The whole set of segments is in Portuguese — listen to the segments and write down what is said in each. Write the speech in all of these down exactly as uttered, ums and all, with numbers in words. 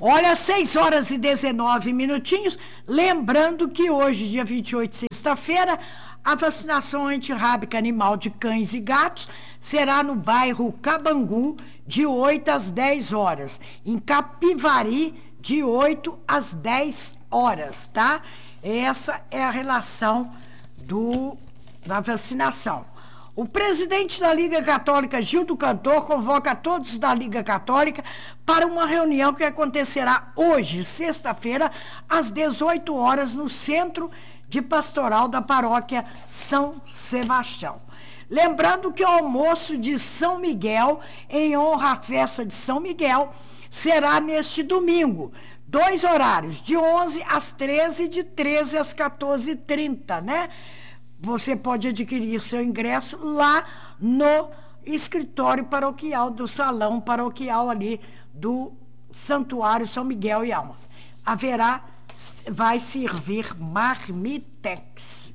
Olha, seis horas e dezenove minutinhos. Lembrando que hoje, dia vinte e oito, sexta-feira, a vacinação antirrábica animal de cães e gatos será no bairro Cabangu, de oito às dez horas. Em Capivari, de oito às dez horas, tá? Essa é a relação do, da vacinação. O presidente da Liga Católica, Gildo Cantor, convoca todos da Liga Católica para uma reunião que acontecerá hoje, sexta-feira, às dezoito horas, no Centro de Pastoral da Paróquia São Sebastião. Lembrando que o almoço de São Miguel, em honra à festa de São Miguel, será neste domingo. Dois horários, de onze às treze e de treze às quatorze e trinta, né? Você pode adquirir seu ingresso lá no escritório paroquial, do salão paroquial ali do Santuário São Miguel e Almas. Haverá, vai servir marmitex.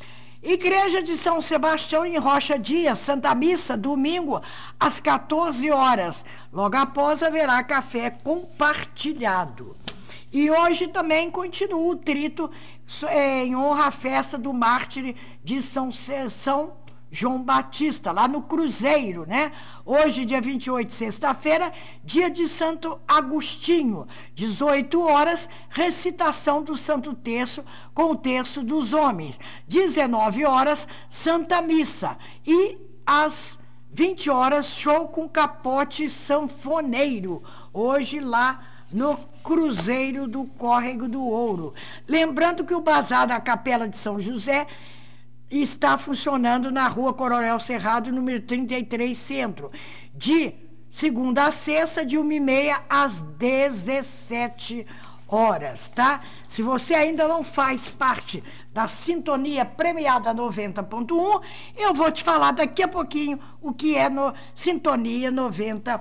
Igreja de São Sebastião em Rocha Dias, Santa Missa, domingo, às quatorze horas. Logo após haverá café compartilhado. E hoje também continua o trito é, em honra à festa do mártir de São, São João Batista, lá no Cruzeiro, né? Hoje, dia vinte e oito, sexta-feira, dia de Santo Agostinho, dezoito horas, recitação do Santo Terço com o Terço dos Homens. dezenove horas, Santa Missa. E às vinte horas, show com capote sanfoneiro. Hoje lá no Cruzeiro do Córrego do Ouro. Lembrando que o bazar da Capela de São José está funcionando na Rua Coronel Cerrado, número trinta e três, Centro, de segunda a sexta, de uma e meia às dezessete horas, tá? Se você ainda não faz parte da Sintonia Premiada noventa ponto um, eu vou te falar daqui a pouquinho o que é no Sintonia noventa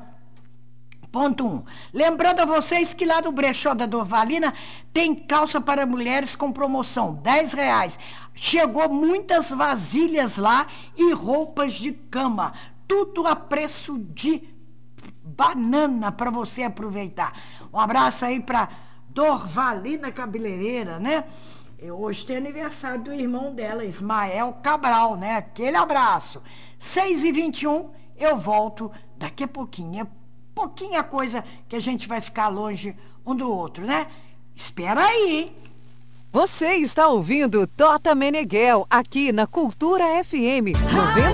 ponto um. Lembrando a vocês que lá no Brechó da Dorvalina tem calça para mulheres com promoção, dez reais. Chegou muitas vasilhas lá e roupas de cama, tudo a preço de banana para você aproveitar. Um abraço aí para Dorvalina Cabeleireira, né? Hoje tem aniversário do irmão dela, Ismael Cabral, né? Aquele abraço. seis e vinte e um, eu volto daqui a pouquinho. É pouquinha coisa que a gente vai ficar longe um do outro, né? Espera aí, hein? Você está ouvindo Tota Meneghel aqui na Cultura F M noventa.